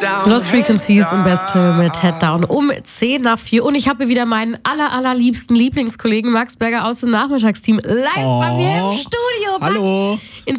Lost Frequencies und Beste mit Head Down um 3:10. Und ich habe wieder meinen allerliebsten Lieblingskollegen Max Berger aus dem Nachmittagsteam live bei mir im Studio. Max, Hallo. in